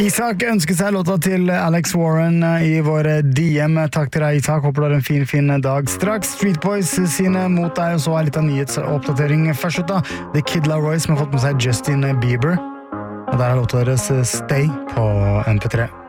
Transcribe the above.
Isak ønsker seg låta til Alex Warren I vår DM. Takk til deg, Isak. Håper du har en fin dag. Straks Street Boys sine mot deg, og så litt av nyhetsoppdatering. Først ut da, The Kid Laroi som har fått med seg Justin Bieber. Og der låta deres Stay på MP3.